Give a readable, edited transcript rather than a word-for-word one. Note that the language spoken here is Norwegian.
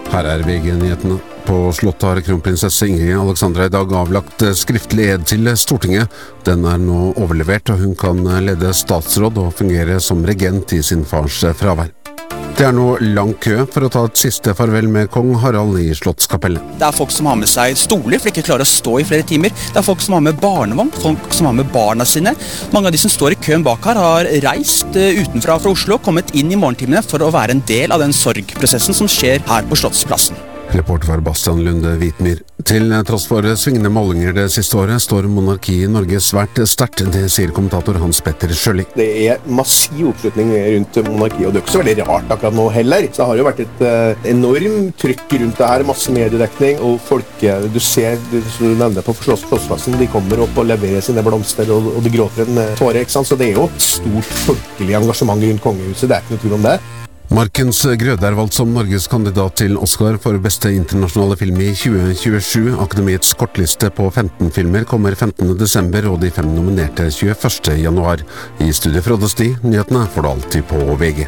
Her VG-nyhetene. På Slottet har kronprinsesse Ingrid Alexandra I dag avlagt skriftlig ed til Stortinget. Den nå overlevert, og hun kan lede statsråd og fungere som regent I sin fars fravær. Det nå lang kø for å ta et siste farvel med kong Harald I Slottskapellet. Det folk som har med seg stoler, for de ikke klarer å stå I flere timer. Det folk som har med barnevogn, folk som har med barna sine. Mange av de som står I køen bak her har reist utenfra fra Oslo og kommet inn I morgentimene for å være en del av den sorgprosessen som skjer her på Slottsplassen. Reporter var Bastian Lunde Vitmyr. Til tross for svingende målinger det siste året, står monarkiet I Norge svært sterkt, det sier kommentator Hans Petter Sjøli. Det massiv oppslutning rundt monarkiet, og det ikke så veldig rart akkurat nå heller. Så det har jo vært et enormt trykk rundt det her, masse mediedekning, og folk, du ser, som du nevner på Slottsplassen, de kommer opp og leverer sine blomster, og de gråter en tåre, ikke sant? Så det jo et stort folkelig engasjement rundt kongehuset, det ikke noe tvil om det. Markens Grøde valgt som Norges kandidat til Oscar for beste internasjonale film I 2027. Akademiets kortliste på 15 filmer kommer 15. desember, og de 5 nominerte 21. januar. I studiet Frode Sti, nyhetene får du alltid på VG.